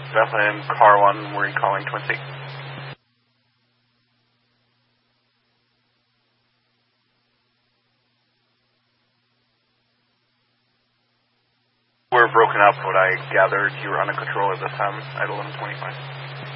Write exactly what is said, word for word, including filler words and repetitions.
Bethlehem, car one, we're calling Twin City. We're broken up, what I gathered. You were under control at this time at eleven twenty-five.